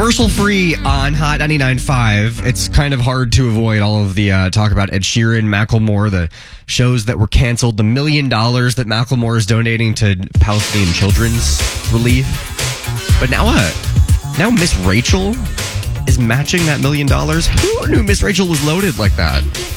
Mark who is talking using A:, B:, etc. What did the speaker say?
A: Commercial free on Hot 99.5. It's kind of hard to avoid all of the talk about Ed Sheeran, Macklemore, the shows that were canceled, the $1 million that Macklemore is donating to Palestinian children's relief. But now Miss Rachel is matching that $1 million. Who knew Miss Rachel was loaded like that?